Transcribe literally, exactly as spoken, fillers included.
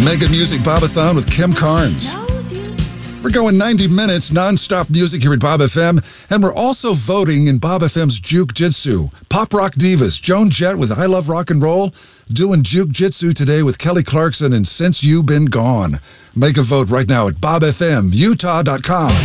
Mega Music Bob-a-thon with Kim Carnes. We're going ninety minutes non-stop music here at Bob F M, and we're also voting in Bob F M's Juke Jitsu. Pop rock divas, Joan Jett with I Love Rock and Roll, doing Juke Jitsu today with Kelly Clarkson and Since You Been Gone. Make a vote right now at bob f m utah dot com.